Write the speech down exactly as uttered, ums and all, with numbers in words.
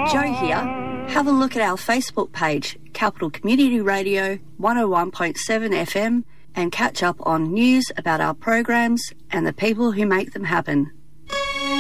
Jo here. Have a look at our Facebook page, Capital Community Radio one oh one point seven F M, and catch up on news about our programs and the people who make them happen.